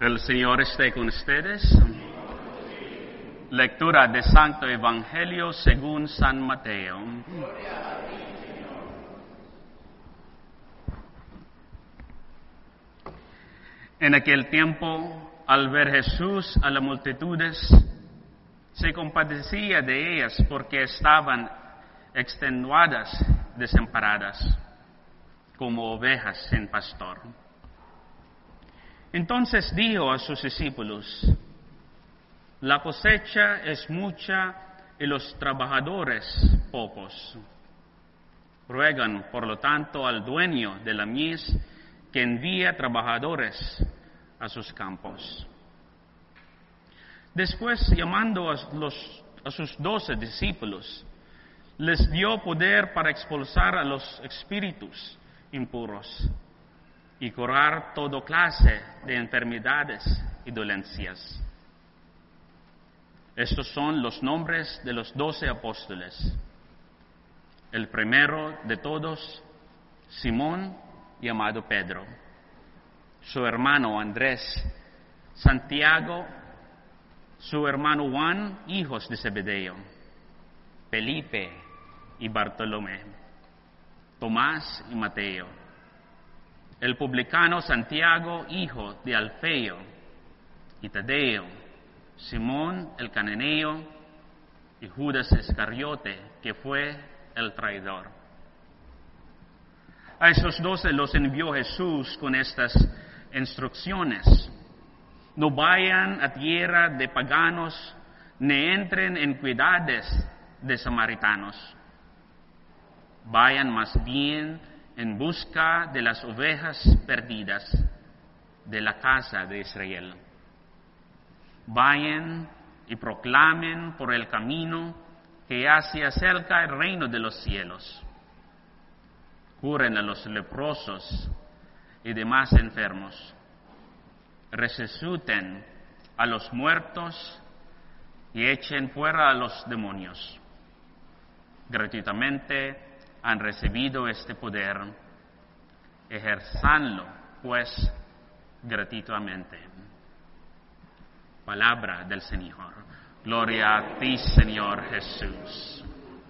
El Señor esté con ustedes. Lectura del Santo Evangelio según San Mateo. En aquel tiempo, al ver Jesús a las multitudes, se compadecía de ellas porque estaban extenuadas, desamparadas, como ovejas sin pastor. Entonces dijo a sus discípulos: la cosecha es mucha y los trabajadores pocos. Ruegan, por lo tanto, al dueño de la mies que envíe trabajadores a sus campos. Después, llamando a sus 12 discípulos, les dio poder para expulsar a los espíritus impuros y curar toda clase de enfermedades y dolencias. Estos son los nombres de los 12 apóstoles. El primero de todos, Simón, llamado Pedro, su hermano Andrés, Santiago, su hermano Juan, hijos de Zebedeo, Felipe y Bartolomé, Tomás y Mateo, el publicano Santiago, hijo de Alfeo, y Tadeo, Simón el cananeo y Judas Iscariote, que fue el traidor. A esos 12 los envió Jesús con estas instrucciones: no vayan a tierra de paganos, ni entren en ciudades de samaritanos. Vayan más bien en busca de las ovejas perdidas de la casa de Israel. Vayan y proclamen por el camino que ya se acerca el reino de los cielos. Curen a los leprosos y demás enfermos. Resuciten a los muertos y echen fuera a los demonios. Gratuitamente han recibido este poder, ejerzanlo pues gratuitamente. Palabra del Señor. Gloria a ti, Señor Jesús.